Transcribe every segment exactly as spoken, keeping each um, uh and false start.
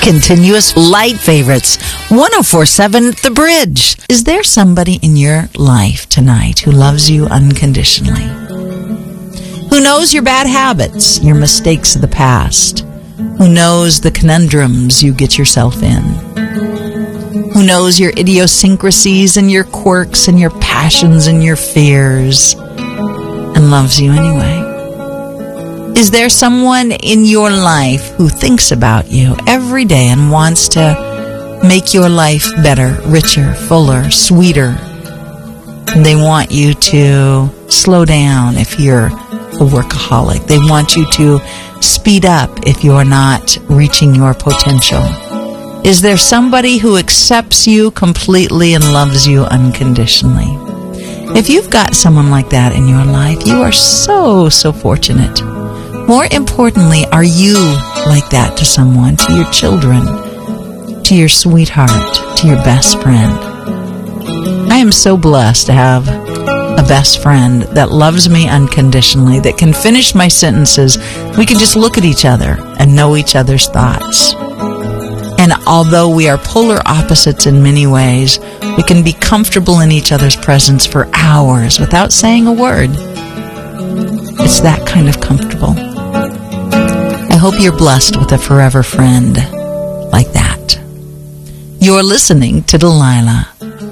Continuous Light Favorites, one oh four point seven The Bridge. Is there somebody in your life tonight who loves you unconditionally? Who knows your bad habits, your mistakes of the past? Who knows the conundrums you get yourself in? Who knows your idiosyncrasies and your quirks and your passions and your fears and loves you anyway? Is there someone in your life who thinks about you every day and wants to make your life better, richer, fuller, sweeter? And they want you to slow down if you're a workaholic. They want you to speed up if you're not reaching your potential. Is there somebody who accepts you completely and loves you unconditionally? If you've got someone like that in your life, you are so, so fortunate. More importantly, are you like that to someone, to your children, to your sweetheart, to your best friend? I am so blessed to have a best friend that loves me unconditionally, that can finish my sentences. We can just look at each other and know each other's thoughts. And although we are polar opposites in many ways, we can be comfortable in each other's presence for hours without saying a word. It's that kind of comfortable. I hope you're blessed with a forever friend like that. You're listening to Delilah.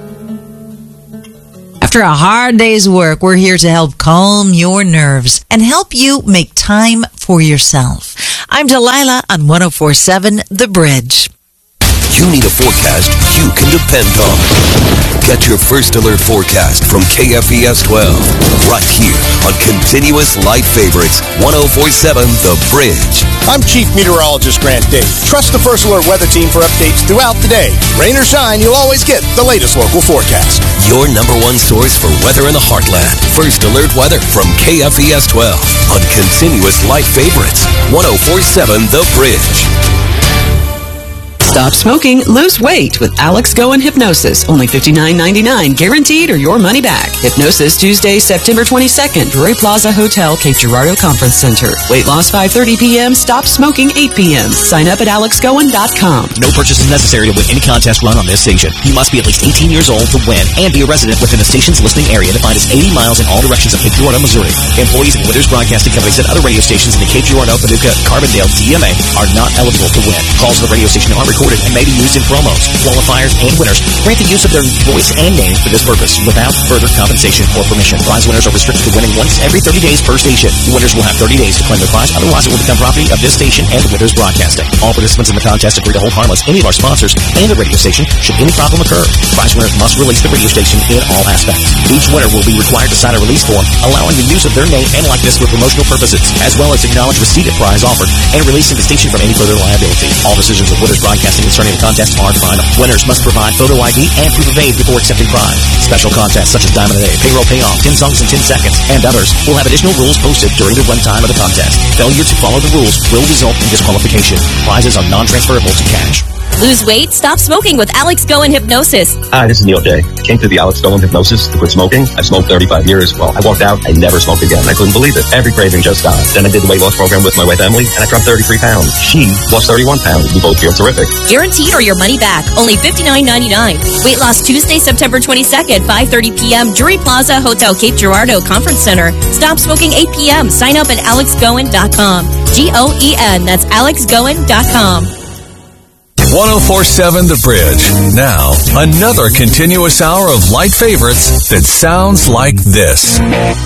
After a hard day's work, we're here to help calm your nerves and help you make time for yourself. I'm Delilah on one oh four point seven The Bridge. You need a forecast you can depend on. Get your first alert forecast from K F E S twelve right here on Continuous Light Favorites one oh four point seven The Bridge. I'm Chief Meteorologist Grant Dave. Trust the First Alert Weather Team for updates throughout the day. Rain or shine, you'll always get the latest local forecast. Your number one source for weather in the heartland. First Alert Weather from K F E S twelve on Continuous Light Favorites one oh four point seven The Bridge. Stop smoking, lose weight with Alex Goen Hypnosis. Only fifty-nine ninety-nine, guaranteed or your money back. Hypnosis Tuesday, September twenty-second, Drury Plaza Hotel, Cape Girardeau Conference Center. Weight loss five thirty p.m., stop smoking eight p.m. Sign up at alex goen dot com. No purchase is necessary to win any contest run on this station. You must be at least eighteen years old to win and be a resident within the station's listening area to find us eighty miles in all directions of Cape Girardeau, Missouri. Employees of Winters Broadcasting Company and other radio stations in the Cape Girardeau, Paducah, Carbondale, D M A are not eligible to win. Calls to the radio station are recorded and may be used in promos. Qualifiers and winners grant the use of their voice and name for this purpose without further compensation or permission. Prize winners are restricted to winning once every thirty days per station. The winners will have thirty days to claim their prize, otherwise it will become property of this station and Winters Broadcasting. All participants in the contest agree to hold harmless any of our sponsors and the radio station should any problem occur. Prize winners must release the radio station in all aspects. Each winner will be required to sign a release form allowing the use of their name and likeness for promotional purposes, as well as acknowledge receipt of prize offered and releasing the station from any further liability. All decisions of Winters Broadcasting concerning the contest are final. Winners must provide photo I D and proof of age before accepting prize. Special contests such as Diamond a Day, Payroll Payoff, ten songs in ten seconds, and others will have additional rules posted during the runtime of the contest. Failure to follow the rules will result in disqualification. Prizes are non-transferable to cash. Lose weight? Stop smoking with Alex Goen Hypnosis. Hi, this is Neil J. Came to the Alex Goen Hypnosis to quit smoking. I smoked thirty-five years. Well, I walked out. I never smoked again. I couldn't believe it. Every craving just stopped. Then I did the weight loss program with my wife, Emily, and I dropped thirty-three pounds. She lost thirty-one pounds. We both feel terrific. Guaranteed or your money back. Only fifty-nine ninety-nine. Weight loss Tuesday, September twenty-second, five thirty p.m. Drury Plaza Hotel, Cape Girardeau Conference Center. Stop smoking eight p.m. Sign up at alex goen dot com. G O E N. That's alex goen dot com. one oh four point seven The Bridge. Now, another continuous hour of light favorites that sounds like this.